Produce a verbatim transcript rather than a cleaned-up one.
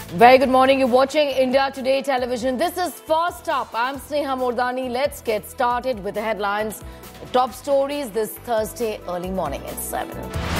Very good morning. You're watching India Today Television. This is First Up. I'm Sneha Mordani. Let's get started with the headlines. The top stories this Thursday early morning at seven.